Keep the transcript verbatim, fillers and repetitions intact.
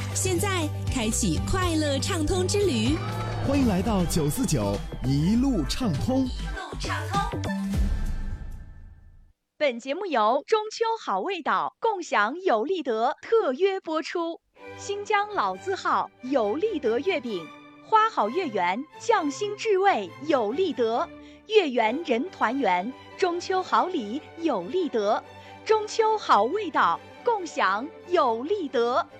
现在开启快乐畅通之旅， 欢迎来到九四九一路畅通。 一路畅通。 本节目由中秋好味道共享有利德特约播出。新疆老字号有利德月饼，花好月圆，匠心至味有利德，月圆人团圆，中秋好礼有利德，中秋好味道共享有利德。